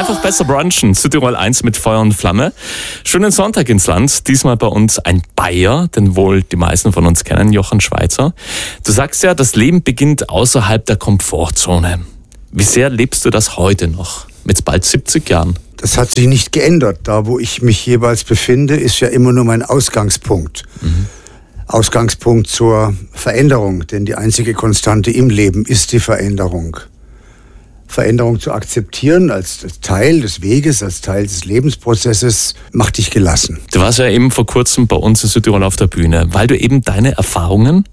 Einfach besser brunchen. Südtirol 1 mit Feuer und Flamme. Schönen Sonntag ins Land. Diesmal bei uns ein Bayer, den wohl die meisten von uns kennen, Jochen Schweizer. Du sagst ja, das Leben beginnt außerhalb der Komfortzone. Wie sehr lebst du das heute noch? Mit bald 70 Jahren. Das hat sich nicht geändert. Da, wo ich mich jeweils befinde, ist ja immer nur mein Ausgangspunkt. Ausgangspunkt zur Veränderung, denn die einzige Konstante im Leben ist die Veränderung. Veränderung zu akzeptieren als Teil des Weges, als Teil des Lebensprozesses, macht dich gelassen. Du warst ja eben vor kurzem bei uns in Südtirol auf der Bühne, weil du eben deine Erfahrungen